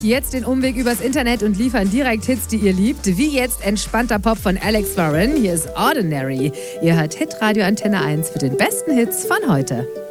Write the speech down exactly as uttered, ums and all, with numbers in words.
jetzt den Umweg übers Internet und liefern direkt Hits, die ihr liebt. Wie jetzt entspannter Pop von Alex Warren. Hier ist Ordinary. Ihr hört Hitradio Antenne eins für den besten Hits von heute.